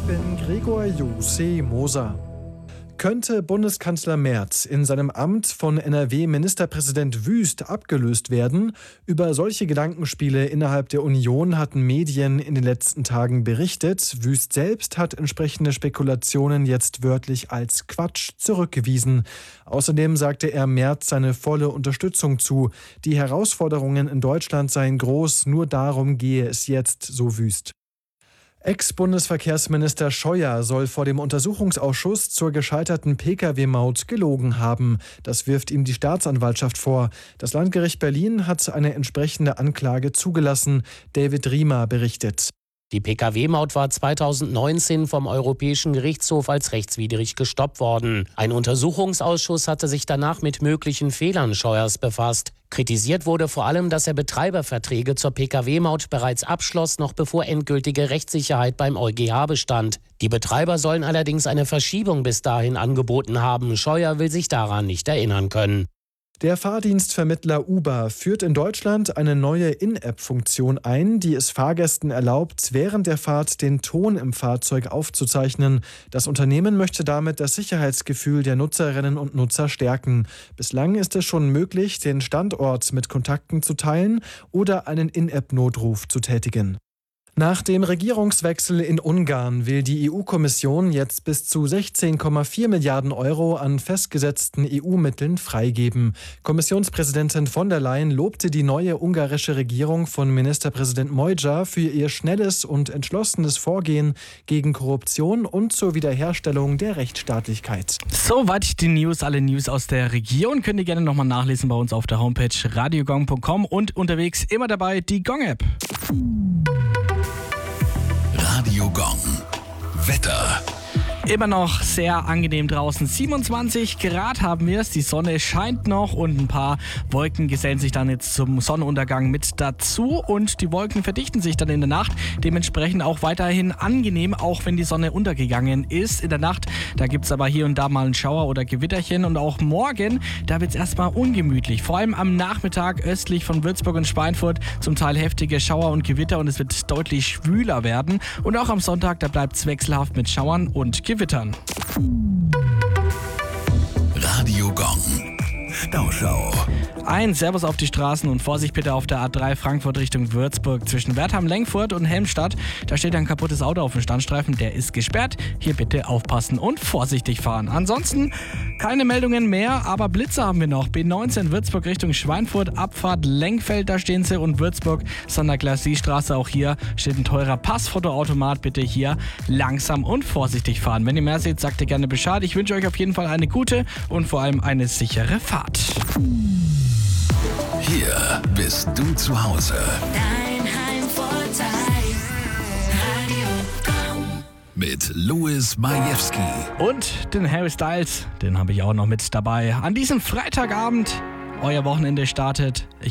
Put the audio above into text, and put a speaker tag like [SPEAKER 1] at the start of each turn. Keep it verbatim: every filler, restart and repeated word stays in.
[SPEAKER 1] bin Gregor Jose Moser. Könnte Bundeskanzler Merz in seinem Amt von N R W-Ministerpräsident Wüst abgelöst werden? Über solche Gedankenspiele innerhalb der Union hatten Medien in den letzten Tagen berichtet. Wüst selbst hat entsprechende Spekulationen jetzt wörtlich als Quatsch zurückgewiesen. Außerdem sagte er Merz seine volle Unterstützung zu. Die Herausforderungen in Deutschland seien groß, nur darum gehe es jetzt, so Wüst. Ex-Bundesverkehrsminister Scheuer soll vor dem Untersuchungsausschuss zur gescheiterten Pkw-Maut gelogen haben. Das wirft ihm die Staatsanwaltschaft vor. Das Landgericht Berlin hat eine entsprechende Anklage zugelassen. David Riemer berichtet.
[SPEAKER 2] Die Pkw-Maut war zweitausendneunzehn vom Europäischen Gerichtshof als rechtswidrig gestoppt worden. Ein Untersuchungsausschuss hatte sich danach mit möglichen Fehlern Scheuers befasst. Kritisiert wurde vor allem, dass er Betreiberverträge zur Pkw-Maut bereits abschloss, noch bevor endgültige Rechtssicherheit beim EuGH bestand. Die Betreiber sollen allerdings eine Verschiebung bis dahin angeboten haben. Scheuer will sich daran nicht erinnern können.
[SPEAKER 1] Der Fahrdienstvermittler Uber führt in Deutschland eine neue In-App-Funktion ein, die es Fahrgästen erlaubt, während der Fahrt den Ton im Fahrzeug aufzuzeichnen. Das Unternehmen möchte damit das Sicherheitsgefühl der Nutzerinnen und Nutzer stärken. Bislang ist es schon möglich, den Standort mit Kontakten zu teilen oder einen In-App-Notruf zu tätigen. Nach dem Regierungswechsel in Ungarn will die E U-Kommission jetzt bis zu sechzehn Komma vier Milliarden Euro an festgesetzten E U-Mitteln freigeben. Kommissionspräsidentin von der Leyen lobte die neue ungarische Regierung von Ministerpräsident Magyar für ihr schnelles und entschlossenes Vorgehen gegen Korruption und zur Wiederherstellung der Rechtsstaatlichkeit.
[SPEAKER 3] Soweit die News. Alle News aus der Region könnt ihr gerne nochmal nachlesen bei uns auf der Homepage radiogong punkt com und unterwegs immer dabei die Gong-App.
[SPEAKER 4] Radio Gong. Wetter.
[SPEAKER 3] Immer noch sehr angenehm draußen. siebenundzwanzig Grad haben wir es. Die Sonne scheint noch und ein paar Wolken gesellen sich dann jetzt zum Sonnenuntergang mit dazu. Und die Wolken verdichten sich dann in der Nacht. Dementsprechend auch weiterhin angenehm, auch wenn die Sonne untergegangen ist. In der Nacht, da gibt es aber hier und da mal einen Schauer oder Gewitterchen. Und auch morgen, da wird es erstmal ungemütlich. Vor allem am Nachmittag östlich von Würzburg und Schweinfurt zum Teil heftige Schauer und Gewitter. Und es wird deutlich schwüler werden. Und auch am Sonntag, da bleibt es wechselhaft mit Schauern und Gewittern.
[SPEAKER 4] Radio Gong. Stauschau.
[SPEAKER 3] Ein Servus auf die Straßen und Vorsicht bitte auf der A drei Frankfurt Richtung Würzburg zwischen Wertheim-Lengfurt und Helmstadt. Da steht ein kaputtes Auto auf dem Standstreifen, der ist gesperrt. Hier bitte aufpassen und vorsichtig fahren. Ansonsten keine Meldungen mehr, aber Blitze haben wir noch. B neunzehn Würzburg Richtung Schweinfurt, Abfahrt Lengfeld, da stehen sie, und Würzburg, Sonderglassie-Straße, auch hier steht ein teurer Passfotoautomat. Bitte hier langsam und vorsichtig fahren. Wenn ihr mehr seht, sagt ihr gerne Bescheid. Ich wünsche euch auf jeden Fall eine gute und vor allem eine sichere Fahrt.
[SPEAKER 4] Hier bist du zu Hause.
[SPEAKER 5] Dein Heimvorteil. Radio Gong.
[SPEAKER 4] Mit Louis Majewski.
[SPEAKER 3] Und den Harry Styles, den habe ich auch noch mit dabei. An diesem Freitagabend, euer Wochenende startet. Ich